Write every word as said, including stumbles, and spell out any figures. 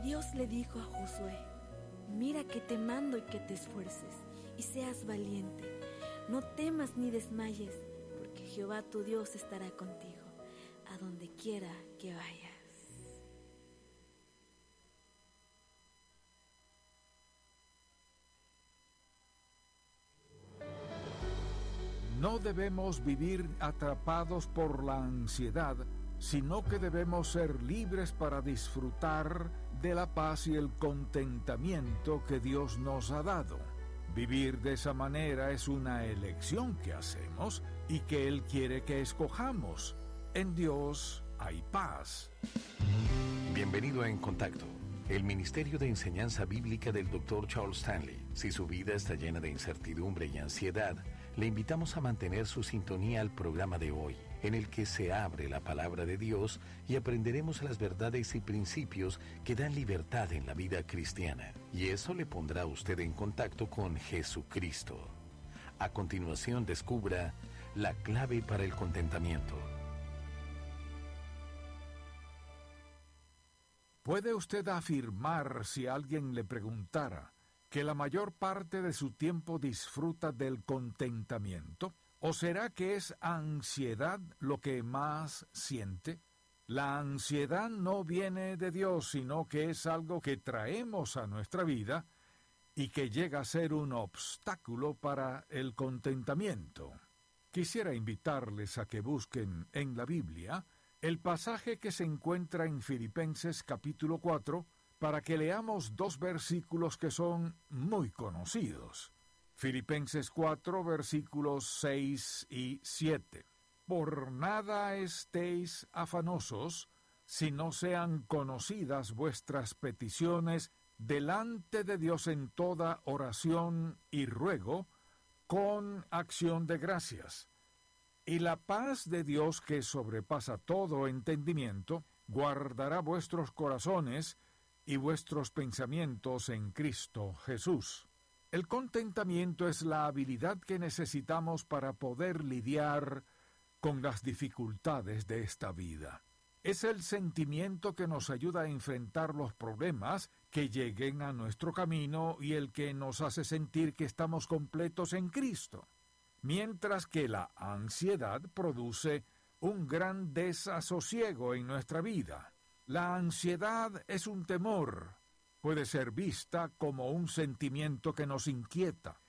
Dios le dijo a Josué: mira que te mando y que te esfuerces y seas valiente. No temas ni desmayes, porque Jehová tu Dios estará contigo, a donde quiera que vayas. No debemos vivir atrapados por la ansiedad, sino que debemos ser libres para disfrutar de la paz y el contentamiento que Dios nos ha dado. Vivir de esa manera es una elección que hacemos y que Él quiere que escojamos. En Dios hay paz. Bienvenido a En Contacto, el Ministerio de Enseñanza Bíblica del doctor Charles Stanley. Si su vida está llena de incertidumbre y ansiedad, le invitamos a mantener su sintonía al programa de hoy, en el que se abre la palabra de Dios y aprenderemos las verdades y principios que dan libertad en la vida cristiana. Y eso le pondrá a usted en contacto con Jesucristo. A continuación, descubra la clave para el contentamiento. ¿Puede usted afirmar, si alguien le preguntara, que la mayor parte de su tiempo disfruta del contentamiento? ¿O será que es ansiedad lo que más siente? La ansiedad no viene de Dios, sino que es algo que traemos a nuestra vida y que llega a ser un obstáculo para el contentamiento. Quisiera invitarles a que busquen en la Biblia el pasaje que se encuentra en Filipenses capítulo cuatro, para que leamos dos versículos que son muy conocidos. Filipenses cuatro, versículos seis y siete. Por nada estéis afanosos, si no sean conocidas vuestras peticiones delante de Dios en toda oración y ruego, con acción de gracias. Y la paz de Dios, que sobrepasa todo entendimiento, guardará vuestros corazones y vuestros pensamientos en Cristo Jesús. El contentamiento es la habilidad que necesitamos para poder lidiar con las dificultades de esta vida. Es el sentimiento que nos ayuda a enfrentar los problemas que lleguen a nuestro camino y el que nos hace sentir que estamos completos en Cristo. Mientras que la ansiedad produce un gran desasosiego en nuestra vida. La ansiedad es un temor. Puede ser vista como un sentimiento que nos inquieta.